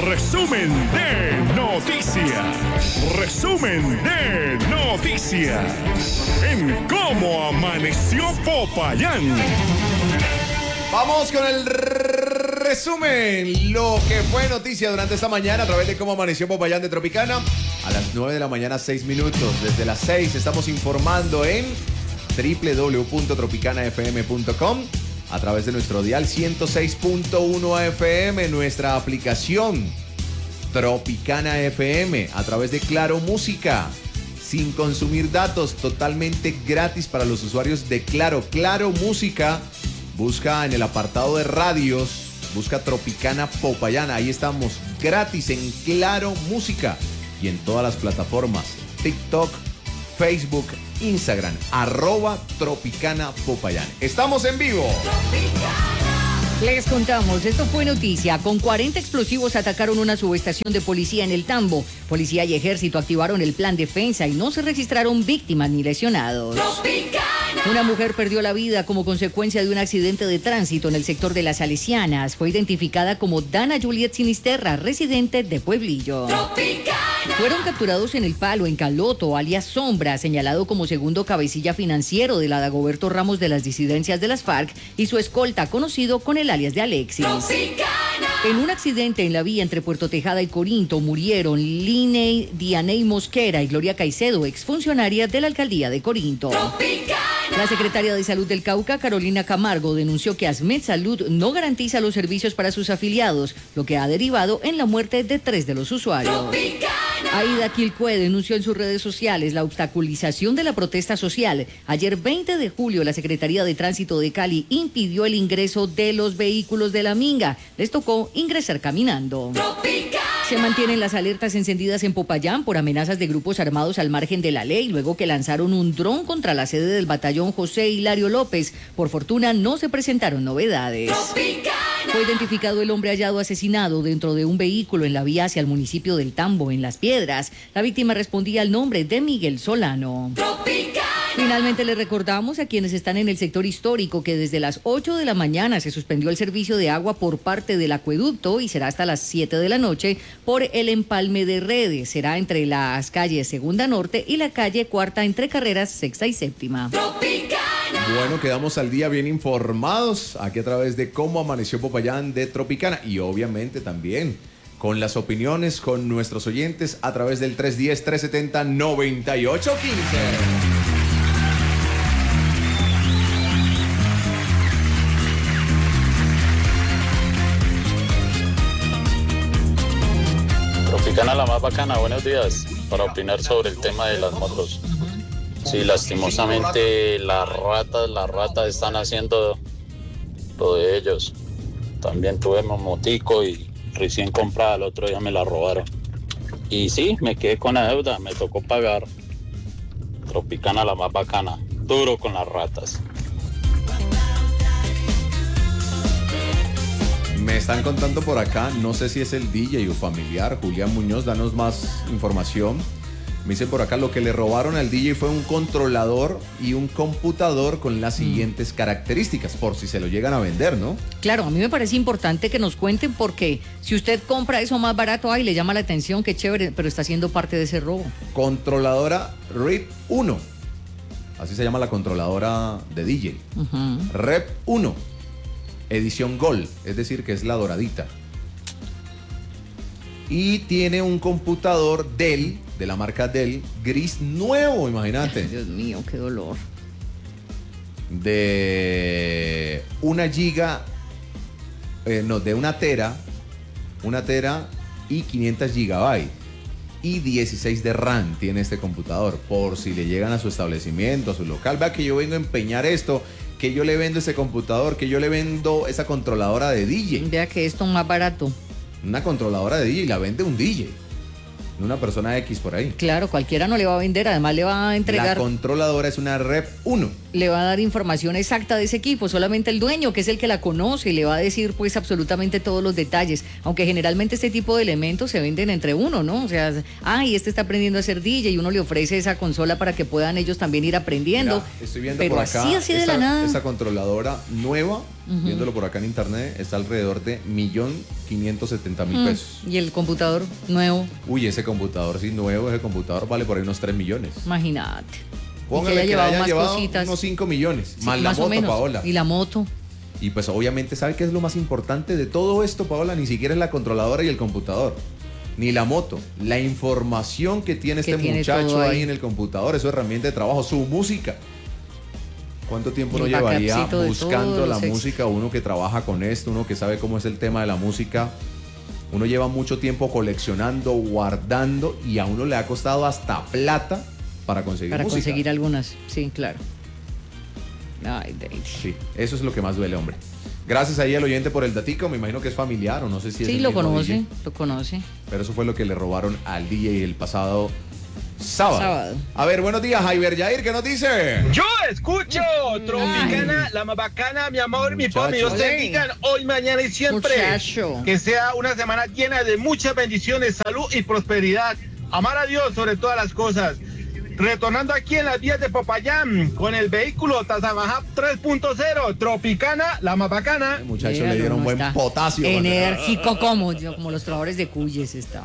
Resumen de noticias. Resumen de noticias. En Cómo Amaneció Popayán. Vamos con el resumen. Lo que fue noticia durante esta mañana a través de Cómo Amaneció Popayán de Tropicana. A las 9 de la mañana, 6 minutos. Desde las 6 estamos informando en www.tropicanafm.com. A través de nuestro dial 106.1 FM, nuestra aplicación Tropicana FM, a través de Claro Música, sin consumir datos, totalmente gratis para los usuarios de Claro. Claro Música, busca en el apartado de radios, busca Tropicana Popayán, ahí estamos, gratis en Claro Música y en todas las plataformas, TikTok, Facebook, Instagram, @Tropicana Popayán. Estamos en vivo. Les contamos, esto fue noticia. Con 40 explosivos atacaron una subestación de policía en el Tambo. Policía y ejército activaron el plan defensa y no se registraron víctimas ni lesionados. ¡Tropicana! Una mujer perdió la vida como consecuencia de un accidente de tránsito en el sector de Las Salesianas. Fue identificada como Dana Juliet Sinisterra, residente de Pueblillo. ¡Tropicana! Fueron capturados en El Palo, en Caloto, alias Sombra, señalado como segundo cabecilla financiero de la Dagoberto Ramos de las disidencias de las FARC, y su escolta, conocido con el alias de Alexis. ¡Tropicana! En un accidente en la vía entre Puerto Tejada y Corinto murieron Liney Dianey Mosquera y Gloria Caicedo, exfuncionarias de la alcaldía de Corinto. ¡Tropicana! La secretaria de Salud del Cauca, Carolina Camargo, denunció que Asmed Salud no garantiza los servicios para sus afiliados, lo que ha derivado en la muerte de 3 de los usuarios. ¡Tropicana! Aida Quilcue denunció en sus redes sociales la obstaculización de la protesta social. Ayer, 20 de julio, la Secretaría de Tránsito de Cali impidió el ingreso de los vehículos de la Minga. Les tocó ingresar caminando. ¡Tropicana! Se mantienen las alertas encendidas en Popayán por amenazas de grupos armados al margen de la ley, luego que lanzaron un dron contra la sede del batallón José Hilario López. Por fortuna, no se presentaron novedades. ¡Tropicana! Fue identificado el hombre hallado asesinado dentro de un vehículo en la vía hacia el municipio del Tambo, en Las Piedras. La víctima respondía al nombre de Miguel Solano. ¡Tropicana! Finalmente le recordamos a quienes están en el sector histórico que desde las 8 de la mañana se suspendió el servicio de agua por parte del acueducto y será hasta las 7 de la noche por el empalme de redes. Será entre las calles Segunda Norte y la calle Cuarta, entre carreras Sexta y Séptima. ¡Tropicana! Bueno, quedamos al día bien informados aquí a través de Cómo Amaneció Popayán de Tropicana y obviamente también con las opiniones con nuestros oyentes a través del 310-370-9815. Tropicana la más bacana, buenos días, para opinar sobre el tema de las motos. Sí, lastimosamente las ratas están haciendo lo de ellos. También tuve mi motico y recién comprada, el otro día me la robaron. Y sí, me quedé con la deuda, me tocó pagar. Tropicana la más bacana, duro con las ratas. Me están contando por acá, no sé si es el DJ o familiar, Julián Muñoz, danos más información. Me dice por acá, lo que le robaron al DJ fue un controlador y un computador con las siguientes características, por si se lo llegan a vender, ¿no? Claro, a mí me parece importante que nos cuenten porque si usted compra eso más barato, ay, le llama la atención, qué chévere, pero está siendo parte de ese robo. Controladora Rep 1, así se llama la controladora de DJ. Rep 1, edición Gold, es decir, que es la doradita. Y tiene un computador Dell, de la marca Dell, gris nuevo, imagínate. Ay, Dios mío, qué dolor. De 1 giga, de 1 tera y 500 gigabytes. Y 16 de RAM tiene este computador, por si le llegan a su establecimiento, a su local. Vea que yo vengo a empeñar esto, que yo le vendo ese computador, que yo le vendo esa controladora de DJ. Vea que esto es más barato. Una controladora de DJ, la vende un DJ, no una persona X por ahí. Claro, cualquiera no le va a vender, además le va a entregar. La controladora es una Rep 1. Le va a dar información exacta de ese equipo, solamente el dueño, que es el que la conoce, y le va a decir pues absolutamente todos los detalles, aunque generalmente este tipo de elementos se venden entre uno, ¿no? O sea, este está aprendiendo a ser DJ y uno le ofrece esa consola para que puedan ellos también ir aprendiendo. Mira, estoy viendo pero por acá, así de la nada. Esa controladora nueva viéndolo por acá en internet, está alrededor de 1.570.000 pesos. ¿Y el computador nuevo? Uy, ese computador, sí, nuevo, ese computador vale por ahí unos 3 millones. Imagínate. Póngale y que le hayan más llevado cositas. unos 5 millones, Sí, más la más o moto, menos. Paola. Y la moto. Y pues obviamente, ¿sabe qué es lo más importante de todo esto, Paola? Ni siquiera es la controladora y el computador, ni la moto. La información que tiene este tiene muchacho todo ahí ahí en el computador, es su herramienta de trabajo, su música. ¿Cuánto tiempo no El llevaría backupcito de buscando todos la los música? Uno que trabaja con esto, uno que sabe cómo es el tema de la música. Uno lleva mucho tiempo coleccionando, guardando, y a uno le ha costado hasta plata para conseguir Para música. conseguir algunas, sí, claro. Ay, David. Sí, eso es lo que más duele, hombre. Gracias ahí al oyente por el datico, me imagino que es familiar o no sé si es Sí, el lo mismo conoce, DJ, lo conoce. pero eso fue lo que le robaron al DJ el pasado sábado. Sábado. A ver, buenos días, Jaiber Yair, ¿qué nos dice? Yo escucho Tropicana, la más bacana, mi amor, mi Muchacho. pomi. Ustedes Ole. digan hoy, mañana y siempre. Muchacho. Que sea una semana llena de muchas bendiciones, salud y prosperidad. Amar a Dios sobre todas las cosas. Retornando aquí en las vías de Popayán con el vehículo Tazamaha 3.0, Tropicana, la más bacana. El muchacho Míralo, le dieron no buen está potasio. Enérgico como los trabajadores de Cuyes está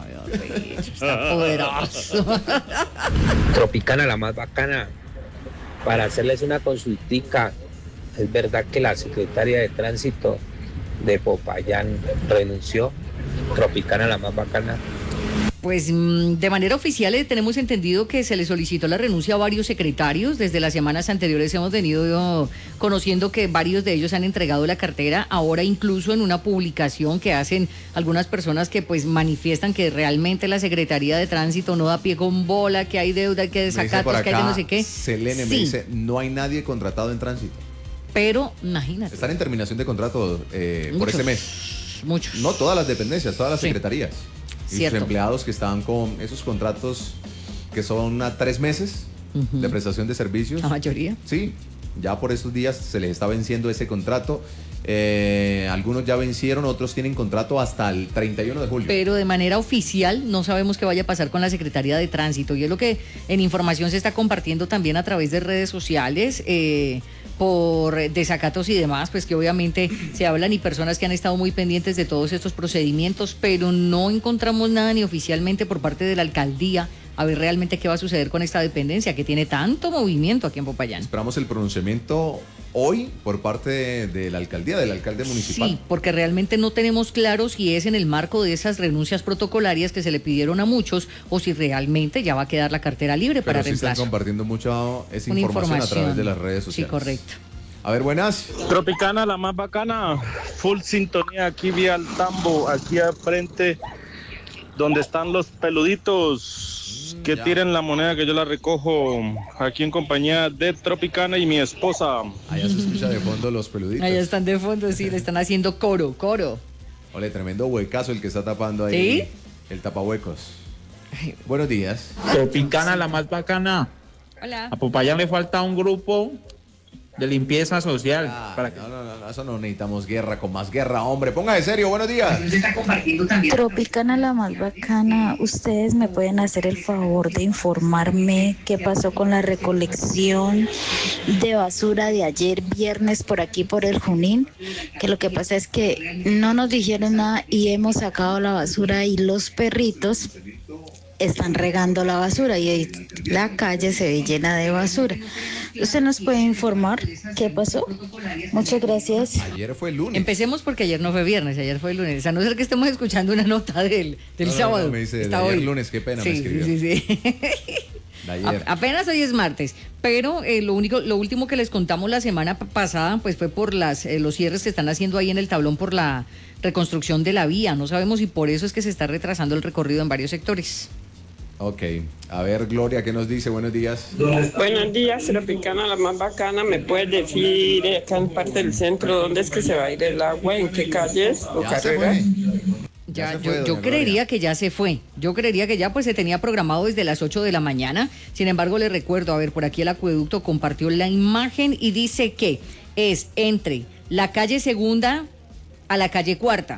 poderoso. Tropicana, la más bacana. Para hacerles una consultica, ¿es verdad que la secretaria de tránsito de Popayán renunció? Tropicana, la más bacana. Pues de manera oficial tenemos entendido que se le solicitó la renuncia a varios secretarios. Desde las semanas anteriores hemos venido conociendo que varios de ellos han entregado la cartera. Ahora incluso en una publicación que hacen algunas personas que pues manifiestan que realmente la Secretaría de Tránsito no da pie con bola, que hay deuda, que hay desacatos, que hay de no sé qué. Selene me Sí, dice, no hay nadie contratado en tránsito. pero imagínate. Están en terminación de contrato por Muchos, este mes. Muchos. No todas las dependencias, todas las Sí. secretarías. Y sus Cierto. empleados que están con esos contratos que son a 3 meses de prestación de servicios. La mayoría. Sí, ya por estos días se les está venciendo ese contrato. Algunos ya vencieron, otros tienen contrato hasta el 31 de julio. Pero de manera oficial no sabemos qué vaya a pasar con la Secretaría de Tránsito y es lo que en información se está compartiendo también a través de redes sociales por desacatos y demás, pues que obviamente se hablan y personas que han estado muy pendientes de todos estos procedimientos, pero no encontramos nada ni oficialmente por parte de la alcaldía a ver realmente qué va a suceder con esta dependencia que tiene tanto movimiento aquí en Popayán. Esperamos el pronunciamiento hoy por parte de la alcaldía, del alcalde municipal. Sí, porque realmente no tenemos claro si es en el marco de esas renuncias protocolarias que se le pidieron a muchos o si realmente ya va a quedar la cartera libre Pero para sí están reemplazo. compartiendo mucha esa Una información a través de las redes sociales. Sí, correcto. A ver, buenas. Tropicana, la más bacana, full sintonía aquí vía el Tambo, aquí al frente donde están los peluditos, que ya. tiren la moneda que yo la recojo aquí en compañía de Tropicana y mi esposa. Allá se escucha de fondo los peluditos. Allá están de fondo, sí, le están haciendo coro. Ole, tremendo huecazo el que está tapando ahí. ¿Sí? El tapahuecos. Buenos días. Tropicana, la más bacana. Hola. A Popayán le falta un grupo de limpieza social. para que... No, eso no necesitamos guerra con más guerra, hombre. Póngase serio, buenos días. Tropicana, la más bacana. Ustedes me pueden hacer el favor de informarme qué pasó con la recolección de basura de ayer viernes por aquí por el Junín, que lo que pasa es que no nos dijeron nada y hemos sacado la basura y los perritos están regando la basura y ahí la calle se ve llena de basura. ¿Usted nos puede informar qué pasó? Muchas gracias. Ayer fue lunes. Empecemos porque ayer no fue viernes, ayer fue lunes. A no ser que estemos escuchando una nota del sábado. No, me dice, Está de ayer hoy. lunes, qué pena, me Sí, escribió. sí. De ayer. Apenas hoy es martes, pero lo último que les contamos la semana pasada pues fue por los cierres que están haciendo ahí en el tablón por la reconstrucción de la vía. No sabemos si por eso es que se está retrasando el recorrido en varios sectores. Ok. A ver, Gloria, ¿qué nos dice? Buenos días. Buenos días, Tropicana, la más bacana. ¿Me puedes decir acá en parte del centro dónde es que se va a ir el agua? ¿En qué calles o Ya se carreras? fue. Ya, se fue, yo doña creería Gloria. que ya se fue. Yo creería que ya pues se tenía programado desde las 8 de la mañana. Sin embargo, le recuerdo, a ver, por aquí el acueducto compartió la imagen y dice que es entre la calle Segunda a la calle Cuarta.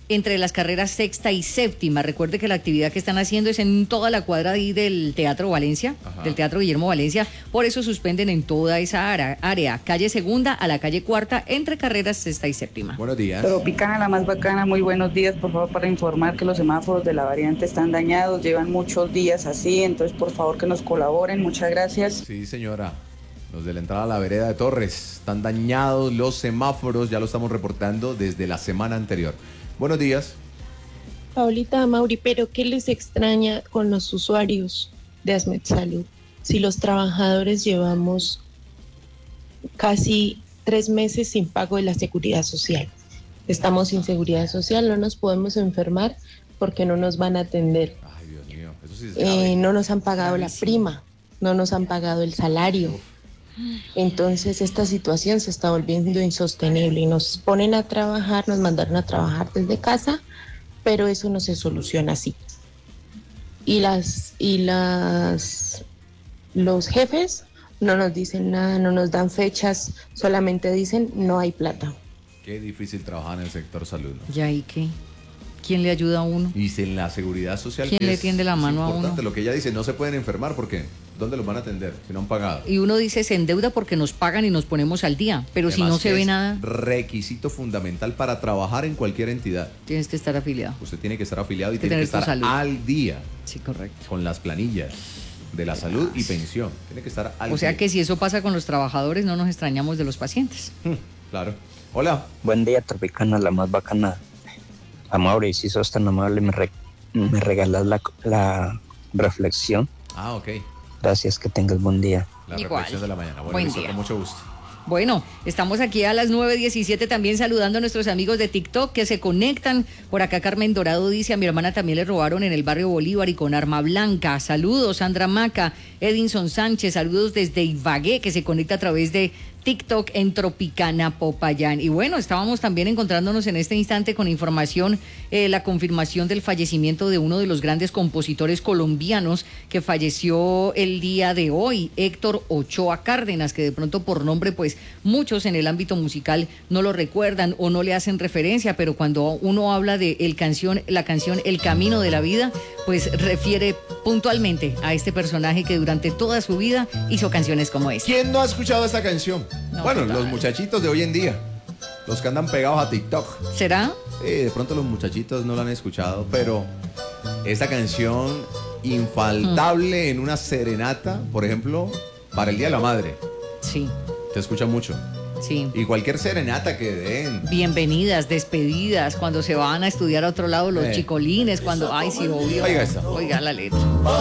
entre las carreras sexta y séptima. Recuerde que la actividad que están haciendo es en toda la cuadra ahí del Teatro Valencia, del Teatro Guillermo Valencia. Por eso suspenden en toda esa área, calle Segunda a la calle Cuarta, entre carreras sexta y séptima. Buenos días. Tropicana, la más bacana, muy buenos días. Por favor, para informar que los semáforos de la variante están dañados, llevan muchos días así, entonces por favor que nos colaboren. Muchas gracias. Sí, señora. Los de la entrada a la vereda de Torres, están dañados los semáforos, ya lo estamos reportando desde la semana anterior. Buenos días. Paulita, Mauri, pero ¿qué les extraña con los usuarios de Asmed Salud? Si los trabajadores llevamos casi 3 meses sin pago de la seguridad social. Estamos sin seguridad social, no nos podemos enfermar porque no nos van a atender. Ay, Dios mío, eso sí es grave. No nos han pagado la prima, no nos han pagado el salario. Entonces esta situación se está volviendo insostenible y nos ponen a trabajar, nos mandaron a trabajar desde casa, pero eso no se soluciona así. Los jefes no nos dicen nada, no nos dan fechas, solamente dicen no hay plata. Qué difícil trabajar en el sector salud, ¿no? ¿Ya y qué? ¿Quién le ayuda a uno? Y en la seguridad social. ¿Quién le tiende la mano a uno? Lo que ella dice, no se pueden enfermar porque ¿dónde los van a atender si no han pagado? Y uno dice se endeuda porque nos pagan y nos ponemos al día, pero además, si no se ve nada. Requisito fundamental para trabajar en cualquier entidad. Tienes que estar afiliado. Usted tiene que estar afiliado y tiene que estar al día. Sí, correcto. Con las planillas de la salud y pensión. Tiene que estar al día. O sea que si eso pasa con los trabajadores, no nos extrañamos de los pacientes. Claro. Hola. Buen día, Tropicana, la más bacana. Amaury, si sos tan amable, me regalas la reflexión. Ah, ok. Gracias, que tengas buen día. La reflexión de la mañana. Bueno, listo, con mucho gusto. Bueno, estamos aquí a las 9:17 también saludando a nuestros amigos de TikTok que se conectan. Por acá Carmen Dorado dice, a mi hermana también le robaron en el barrio Bolívar y con arma blanca. Saludos, Sandra Maca, Edinson Sánchez, saludos desde Ibagué que se conecta a través de TikTok en Tropicana Popayán. Y bueno, estábamos también encontrándonos en este instante con información, la confirmación del fallecimiento de uno de los grandes compositores colombianos que falleció el día de hoy, Héctor Ochoa Cárdenas, que de pronto por nombre pues muchos en el ámbito musical no lo recuerdan o no le hacen referencia, pero cuando uno habla de la canción El Camino de la Vida, pues refiere puntualmente a este personaje que durante toda su vida hizo canciones como esta. ¿Quién no ha escuchado esta canción? No, bueno, los muchachitos de hoy en día, los que andan pegados a TikTok. ¿Será? De pronto los muchachitos no la han escuchado, pero esta canción infaltable en una serenata, por ejemplo, para el Día de la Madre. Sí. Se escucha mucho. Sí. Y cualquier serenata que den. Bienvenidas, despedidas, cuando se van a estudiar a otro lado los chicolines, cuando, ay sí, obvio. Oiga esta. Oiga la letra.